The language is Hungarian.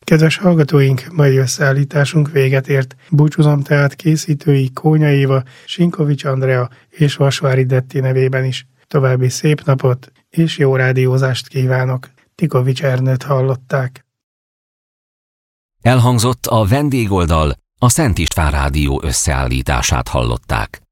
Kedves hallgatóink, mai összeállításunk véget ért. Búcsúzom tehát készítői Kónya Éva, Sinkovics Andrea és Vasvári Detti nevében is. További szép napot és jó rádiózást kívánok. Tikovics Ernőt hallották. Elhangzott a vendégoldal, a Szent István Rádió összeállítását hallották.